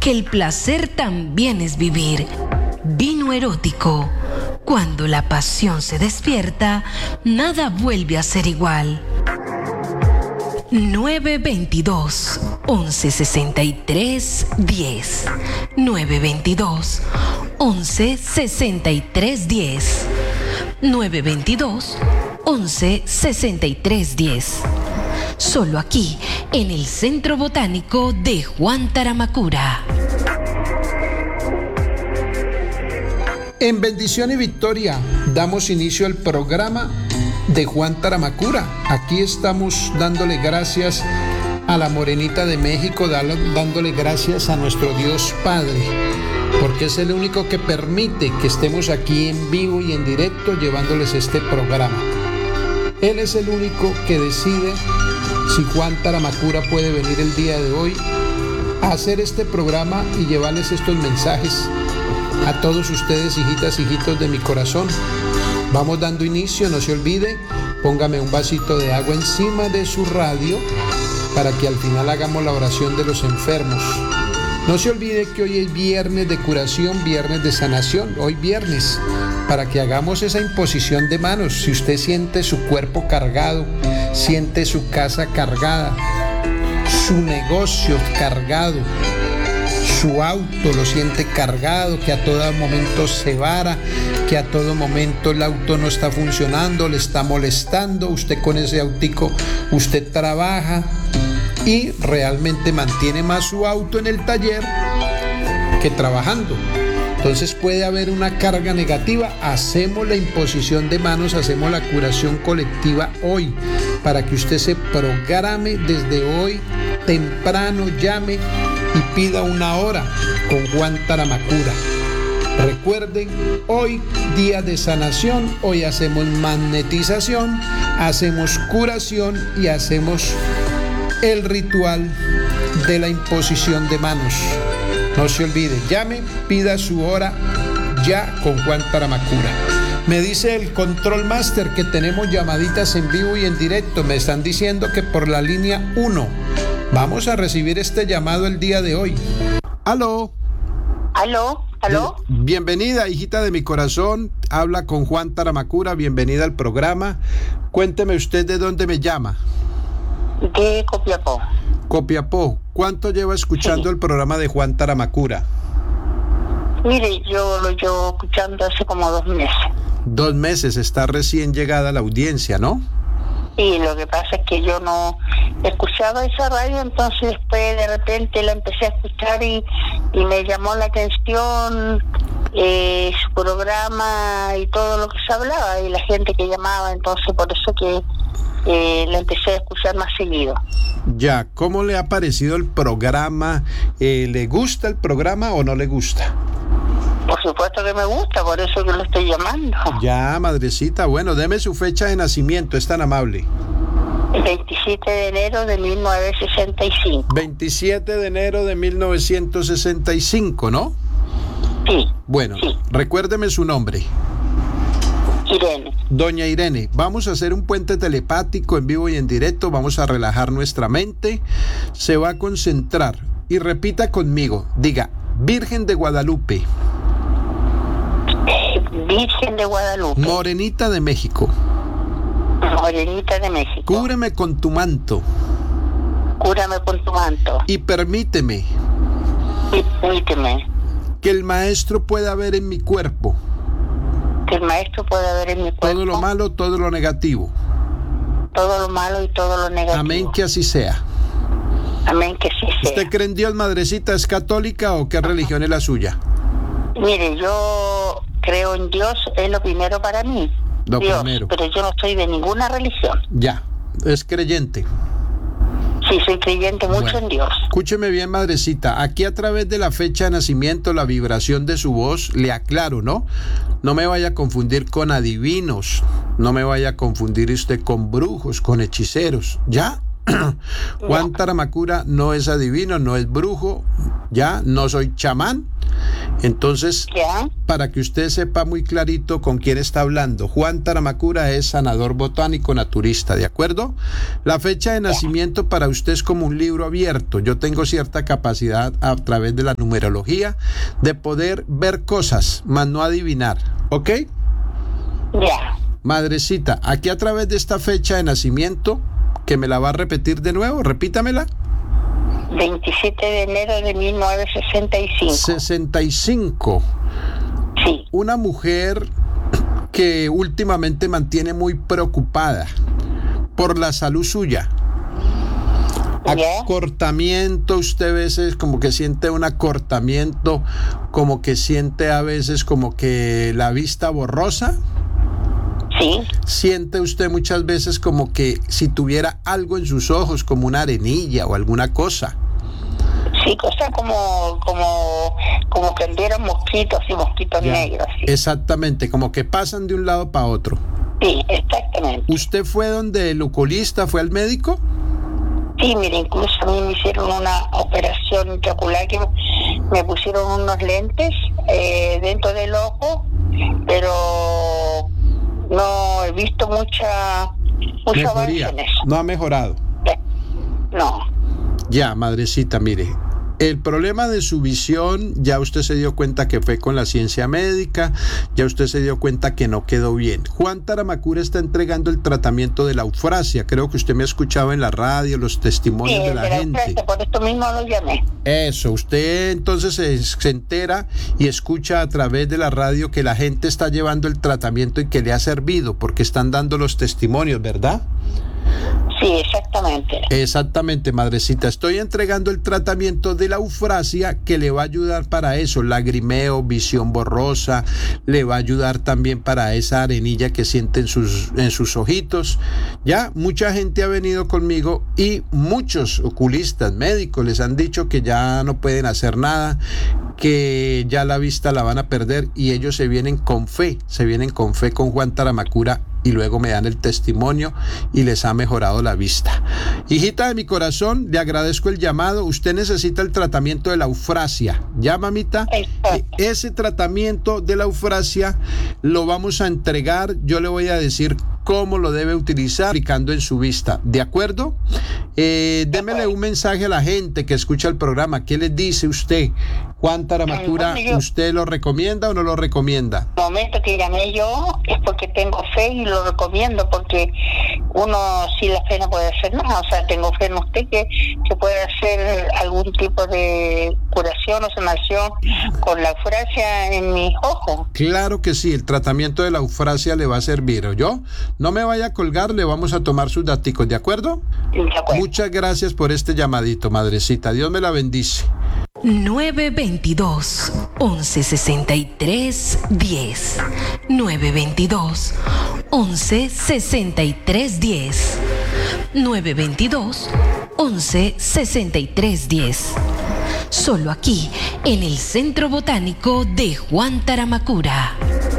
que el placer también es vivir. Vino erótico. Cuando la pasión se despierta, nada vuelve a ser igual. 922 1163 10 922 1163 10 922 1163 10. Solo aquí, en el Centro Botánico de Juan Taramacura. En bendición y victoria damos inicio al programa de Juan Taramacura. Aquí estamos dándole gracias a la Morenita de México, dándole gracias a nuestro Dios Padre, porque es el único que permite que estemos aquí en vivo y en directo llevándoles este programa. Él es el único que decide si Juan Taramacura puede venir el día de hoy a hacer este programa y llevarles estos mensajes a todos ustedes, hijitas, hijitos de mi corazón. Vamos dando inicio, no se olvide, póngame un vasito de agua encima de su radio para que al final hagamos la oración de los enfermos. No se olvide que hoy es viernes de curación, viernes de sanación, hoy viernes, para que hagamos esa imposición de manos. Si usted siente su cuerpo cargado, siente su casa cargada, su negocio cargado, su auto lo siente cargado, que a todo momento se vara, que a todo momento el auto no está funcionando, le está molestando, usted con ese autico, usted trabaja y realmente mantiene más su auto en el taller que trabajando. Entonces puede haber una carga negativa. Hacemos la imposición de manos, hacemos la curación colectiva hoy, para que usted se programe desde hoy temprano, llame y pida una hora con Juan Taramacura. Recuerden, hoy día de sanación, hoy hacemos magnetización, hacemos curación y hacemos el ritual de la imposición de manos. No se olvide, llame, pida su hora ya con Juan Taramacura. Me dice el Control Master que tenemos llamaditas en vivo y en directo. Me están diciendo que por la línea 1. Vamos a recibir este llamado el día de hoy. ¿Aló? ¿Aló? Bienvenida, hijita de mi corazón. Habla con Juan Taramacura. Bienvenida al programa. Cuénteme usted de dónde me llama. De Copiapó. Copiapó. ¿Cuánto lleva escuchando el programa de Juan Taramacura? Mire, yo lo llevo escuchando hace como 2 meses. 2 meses, está recién llegada a la audiencia, ¿no? Y lo que pasa es que yo no escuchaba esa radio, entonces después de repente la empecé a escuchar y me llamó la atención su programa y todo lo que se hablaba y la gente que llamaba, entonces por eso que la empecé a escuchar más seguido. Ya, ¿cómo le ha parecido el programa? ¿Le gusta el programa o no le gusta? Por supuesto que me gusta, por eso que lo estoy llamando. Ya, madrecita, bueno, deme su fecha de nacimiento, es tan amable. El 27 de enero de 1965. 27 de enero de 1965, ¿no? Sí. Bueno, sí. Recuérdeme su nombre. Irene. Doña Irene, vamos a hacer un puente telepático en vivo y en directo, vamos a relajar nuestra mente, se va a concentrar y repita conmigo, diga, Virgen de Guadalupe. Virgen de Guadalupe. Morenita de México. Morenita de México. Cúbreme con tu manto. Cúrame con tu manto. Y permíteme. Que el maestro pueda ver en mi cuerpo. Que el maestro pueda ver en mi cuerpo. Todo lo malo, todo lo negativo. Todo lo malo y todo lo negativo. Amén, que así sea. Amén, que sí sea. ¿Usted cree en Dios, madrecita? ¿Es católica o qué religión es la suya? Mire, yo creo en Dios, es lo primero para mí. Lo Dios, primero. pero yo no soy de ninguna religión. Ya, es creyente. Sí, soy creyente mucho en Dios. Escúcheme bien, madrecita. Aquí a través de la fecha de nacimiento, la vibración de su voz, le aclaro, ¿no? No me vaya a confundir con adivinos. No me vaya a confundir usted con brujos, con hechiceros. ¿Ya? Juan Taramacura no es adivino, no es brujo. Ya, no soy chamán. Entonces, para que usted sepa muy clarito con quién está hablando, Juan Taramacura es sanador botánico naturista, ¿de acuerdo? La fecha de nacimiento para usted es como un libro abierto. Yo tengo cierta capacidad a través de la numerología de poder ver cosas, mas no adivinar, ¿ok? Ya. Madrecita, aquí a través de esta fecha de nacimiento, que me la va a repetir de nuevo, repítamela. 27 de enero de 1965. 65. Sí. Una mujer que últimamente mantiene muy preocupada por la salud suya. Acortamiento, usted a veces como que siente un acortamiento, como que siente a veces como que la vista borrosa. Sí. Siente usted muchas veces como que si tuviera algo en sus ojos, como una arenilla o alguna cosa. Sí, cosa como que anduvieran mosquitos y mosquitos negros. Sí. Exactamente, como que pasan de un lado para otro. Sí, exactamente. ¿Usted fue donde el oculista, fue al médico? Sí, mire, incluso a mí me hicieron una operación intraocular que me pusieron unos lentes dentro del ojo, pero no he visto mucha mejoría. No ha mejorado. No. Ya, madrecita, mire, el problema de su visión, ya usted se dio cuenta que fue con la ciencia médica, ya usted se dio cuenta que no quedó bien. Juan Taramacura está entregando el tratamiento de la eufrasia, creo que usted me ha escuchado en la radio, los testimonios de la gente. Eufrasia, por esto mismo lo llamé. Eso, usted entonces se entera y escucha a través de la radio que la gente está llevando el tratamiento y que le ha servido, porque están dando los testimonios, ¿verdad? Sí, exactamente. Exactamente, madrecita. Estoy entregando el tratamiento de la eufrasia que le va a ayudar para eso, lagrimeo, visión borrosa, le va a ayudar también para esa arenilla que siente en sus ojitos. Ya mucha gente ha venido conmigo y muchos oculistas, médicos, les han dicho que ya no pueden hacer nada, que ya la vista la van a perder y ellos se vienen con fe con Juan Taramacura y luego me dan el testimonio y les ha mejorado la vista. Hijita de mi corazón, le agradezco el llamado. Usted necesita el tratamiento de la eufrasia. ¿Ya, mamita? Ese tratamiento de la eufrasia lo vamos a entregar. Yo le voy a decir cómo lo debe utilizar aplicando en su vista. ¿De acuerdo? Démele un mensaje a la gente que escucha el programa. ¿Qué les dice usted? Juan Taramacura, ¿usted lo recomienda o no lo recomienda? El momento que llamé yo es porque tengo fe y lo recomiendo, porque uno sin la fe no puede hacer nada. O sea, tengo fe en usted que puede hacer algún tipo de curación o sanación con la eufrasia en mis ojos. Claro que sí, el tratamiento de la eufrasia le va a servir, ¿oyó? No me vaya a colgar, le vamos a tomar sus daticos, ¿de acuerdo? De acuerdo. Muchas gracias por este llamadito, madrecita. Dios me la bendice. 922-1163-10. 922-1163-10. 922-1163-10. Solo aquí, en el Centro Botánico de Juan Taramacura.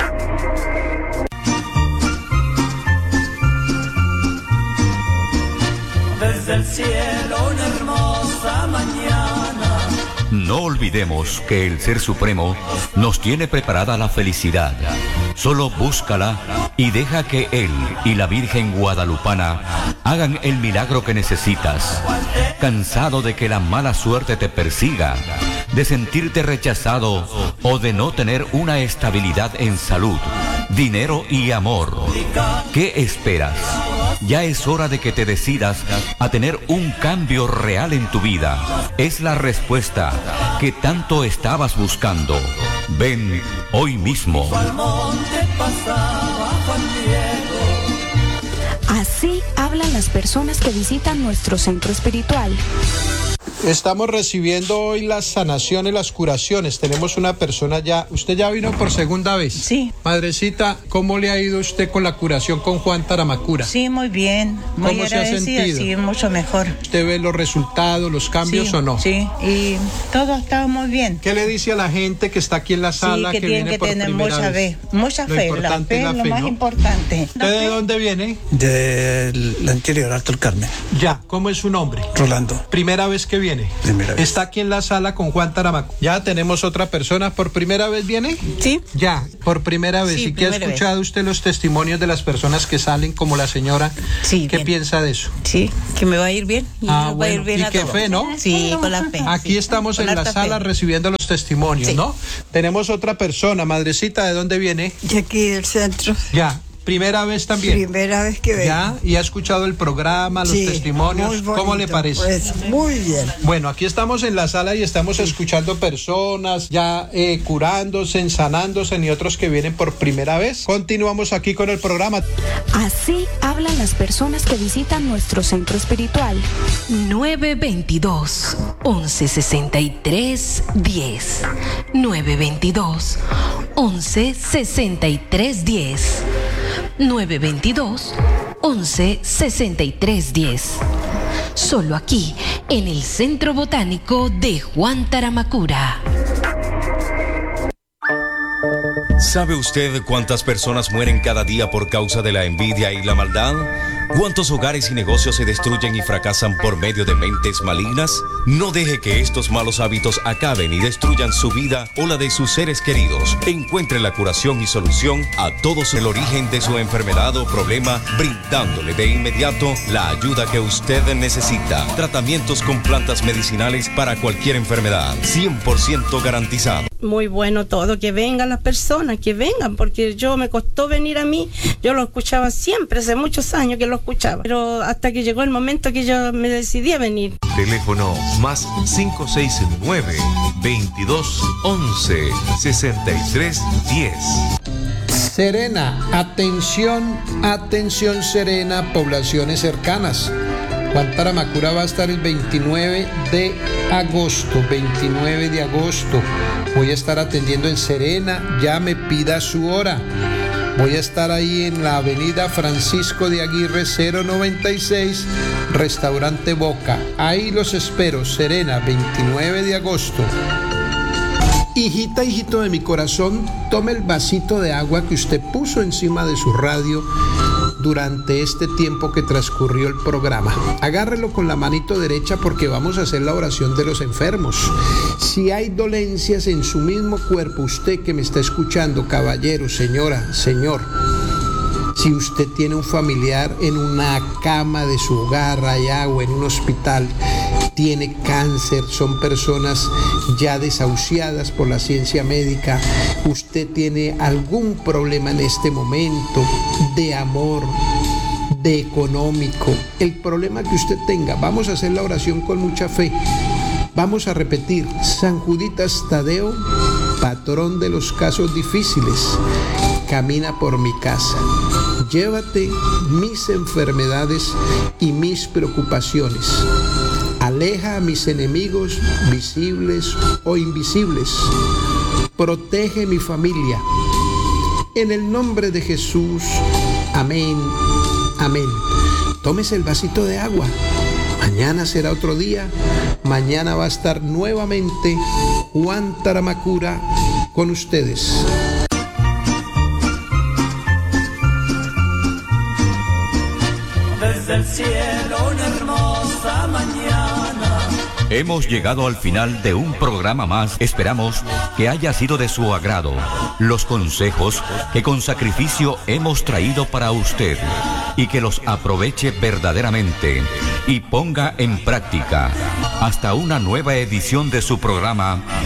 Desde el cielo una hermosa mañana. No olvidemos que el Ser Supremo nos tiene preparada la felicidad. Solo búscala y deja que Él y la Virgen Guadalupana hagan el milagro que necesitas. ¿Cansado de que la mala suerte te persiga, de sentirte rechazado o de no tener una estabilidad en salud, dinero y amor? ¿Qué esperas? Ya es hora de que te decidas a tener un cambio real en tu vida. Es la respuesta que tanto estabas buscando. Ven hoy mismo. Así hablan las personas que visitan nuestro centro espiritual. Estamos recibiendo hoy las sanaciones, las curaciones. Tenemos una persona ya. ¿Usted ya vino por segunda vez? Sí. Madrecita, ¿cómo le ha ido usted con la curación con Juan Taramacura? Sí, muy bien. Muy ¿Cómo se ha sentido? Sí, mucho mejor. ¿Usted ve los resultados, los cambios o no? Sí, y todo está muy bien. ¿Qué le dice a la gente que está aquí en la sala? Sí, que tienen que tener mucha fe. Mucha fe. La fe es lo más importante. ¿Usted de dónde viene? Del anterior Alto del Carmen. Ya, ¿cómo es su nombre? Rolando. ¿Primera vez que viene? viene? Primera vez. Está aquí en la sala con Juan Taramacura. Ya tenemos otra persona. ¿Por primera vez viene? Sí. Ya, por primera vez. Sí, ¿Y qué ha primera escuchado usted los testimonios de las personas que salen como la señora? Sí, ¿Qué bien. piensa de eso? Sí, que me va a ir bien. Y nos va a bueno. ir bien ¿Y a qué todos. fe, no? Sí, con la fe. Aquí sí. estamos Con en la harta sala fe. recibiendo los testimonios, Sí. ¿no? Tenemos otra persona, madrecita, ¿de dónde viene? De aquí del centro. Ya, primera vez también. Primera vez que vengo. Ya, y ha escuchado el programa, los testimonios. muy bonito, ¿Cómo le parece? Pues muy bien. Bueno, aquí estamos en la sala y estamos escuchando personas ya curándose, sanándose y otros que vienen por primera vez. Continuamos aquí con el programa. Así hablan las personas que visitan nuestro centro espiritual. 922-1163-10. 922-1163-10. 922-1163-10. Solo aquí, en el Centro Botánico de Juan Taramacura. ¿Sabe usted cuántas personas mueren cada día por causa de la envidia y la maldad? ¿Cuántos hogares y negocios se destruyen y fracasan por medio de mentes malignas? No deje que estos malos hábitos acaben y destruyan su vida o la de sus seres queridos. Encuentre la curación y solución a todos el origen de su enfermedad o problema, brindándole de inmediato la ayuda que usted necesita. Tratamientos con plantas medicinales para cualquier enfermedad, 100% garantizado. Muy bueno todo, que vengan las personas, que vengan, porque me costó venir a mí, yo lo escuchaba siempre, hace muchos años que lo escuchaba, pero hasta que llegó el momento que yo me decidí a venir. Teléfono más 569-2211-6310. Serena, atención, atención Serena, poblaciones cercanas. Juan Taramacura va a estar el 29 de agosto, 29 de agosto. Voy a estar atendiendo en Serena, ya me pida su hora. Voy a estar ahí en la avenida Francisco de Aguirre 096, Restaurante Boca. Ahí los espero, Serena, 29 de agosto. Hijita, hijito de mi corazón, tome el vasito de agua que usted puso encima de su radio durante este tiempo que transcurrió el programa. Agárrelo con la manito derecha porque vamos a hacer la oración de los enfermos. Si hay dolencias en su mismo cuerpo, usted que me está escuchando, caballero, señora, señor, si usted tiene un familiar en una cama de su hogar allá o en un hospital, tiene cáncer, son personas ya desahuciadas por la ciencia médica, usted tiene algún problema en este momento de amor, de económico, el problema que usted tenga, vamos a hacer la oración con mucha fe. Vamos a repetir: San Juditas Tadeo, patrón de los casos difíciles, camina por mi casa. Llévate mis enfermedades y mis preocupaciones. Aleja a mis enemigos, visibles o invisibles. Protege mi familia. En el nombre de Jesús. Amén. Amén. Tómese el vasito de agua. Mañana será otro día. Mañana va a estar nuevamente Juan Taramacura con ustedes. Desde el cielo una hermosa mañana. Hemos llegado al final de un programa más. Esperamos que haya sido de su agrado los consejos que con sacrificio hemos traído para usted y que los aproveche verdaderamente y ponga en práctica. Hasta una nueva edición de su programa